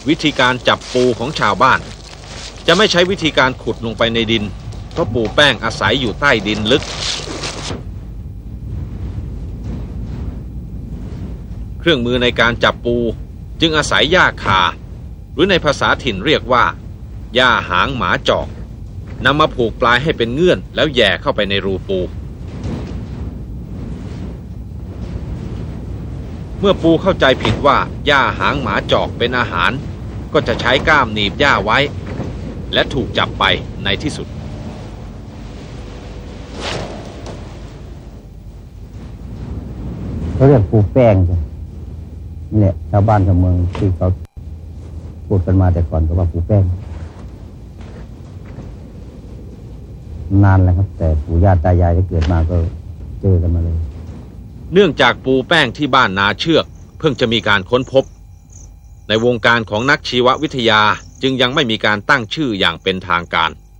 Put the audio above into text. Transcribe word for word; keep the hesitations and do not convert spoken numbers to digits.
วิธีการจับปูของชาวบ้านจะไม่ใช้วิธีการขุดลงไปในดินเพราะปูแป้งอาศัยอยู่ใต้ดินลึกเครื่องมือในการจับปูจึงอาศัยหญ้าคาหรือในภาษาถิ่นเรียกว่าหญ้าหางหมาจอกนำมาผูกปลายให้เป็นเงื่อนแล้วแย่เข้าไปในรูปูเมื่อปูเข้าใจผิดว่าหญ้าหางหมาจอกเป็นอาหารก็จะใช้ก้ามหนีบหญ้าไว้และถูกจับไปในที่สุดเขาเรียกปูแป้งจ้ะนี่แหละชาวบ้านชาวเมืองที่เขาพูดกันมาแต่ก่อนก็ว่าปูแป้งนานแล้วครับแต่ปู่ย่าตายายที่เกิดมาก็เจอกันมาเลยเนื่องจากปูแป้งที่บ้านนาเชือกเพิ่งจะมีการค้นพบในวงการของนักชีววิทยาจึงยังไม่มีการตั้งชื่ออย่างเป็นทางการ